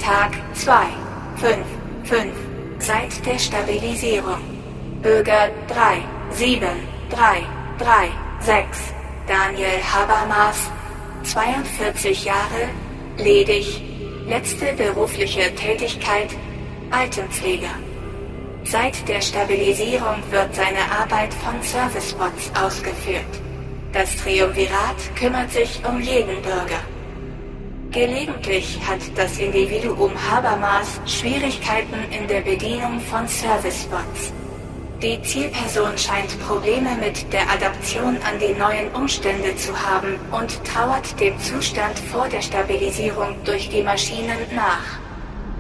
Tag 2, 5, 5, seit der Stabilisierung. Bürger 3, 7, 3, 3, 6, Daniel Habermas, 42 Jahre, ledig, letzte berufliche Tätigkeit, Altenpfleger. Seit der Stabilisierung wird seine Arbeit von Servicebots ausgeführt. Das Triumvirat kümmert sich um jeden Bürger. Gelegentlich hat das Individuum Habermas Schwierigkeiten in der Bedienung von Servicebots. Die Zielperson scheint Probleme mit der Adaption an die neuen Umstände zu haben und trauert dem Zustand vor der Stabilisierung durch die Maschinen nach.